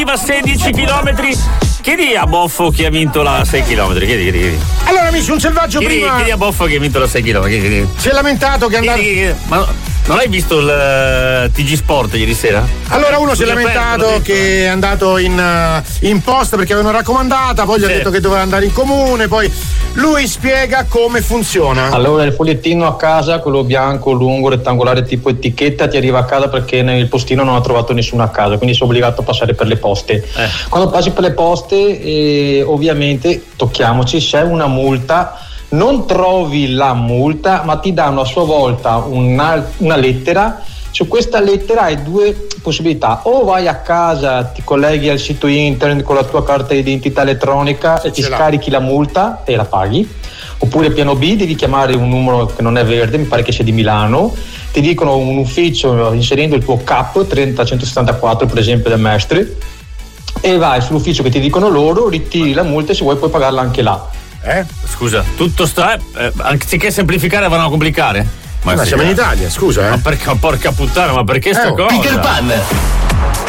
a 16 km. Chiedi a Boffo chi ha vinto la 6 km. Chiedi. Allora, amici, un selvaggio prima. Chiedi a Boffo chi ha vinto la 6 km. Si è lamentato che è andato. Ma non hai visto il TG Sport ieri sera? Allora uno si è lamentato che è andato in posta perché avevano raccomandata, poi gli ha detto che doveva andare in comune, poi lui spiega come funziona. Allora il fogliettino a casa, quello bianco, lungo, rettangolare tipo etichetta, ti arriva a casa perché nel postino non ha trovato nessuno a casa, quindi sei obbligato a passare per le poste. Quando passi per le poste ovviamente, tocchiamoci, c'è una multa. Non trovi la multa, ma ti danno a sua volta una lettera. Su questa lettera hai due possibilità: o vai a casa, ti colleghi al sito internet con la tua carta d'identità elettronica e ti scarichi la multa e la paghi, oppure piano B, devi chiamare un numero che non è verde, mi pare che sia di Milano, ti dicono un ufficio inserendo il tuo CAP 30174 per esempio del Mestre, e vai sull'ufficio che ti dicono loro, ritiri la multa e se vuoi puoi pagarla anche là. Scusa, tutto sta anziché semplificare vanno a complicare. Ma siamo in Italia, scusa. Ma perché, porca puttana, ma perché sta cosa? Peter Pan.